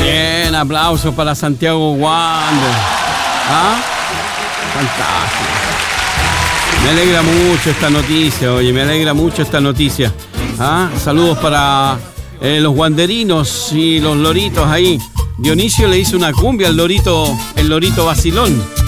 Bien, aplausos para Santiago Wander. ¿Ah? Fantástico. Me alegra mucho esta noticia, oye, me alegra mucho esta noticia. ¿Ah? Saludos para los wanderinos y los loritos ahí. Dionisio le hizo una cumbia al lorito, el lorito vacilón.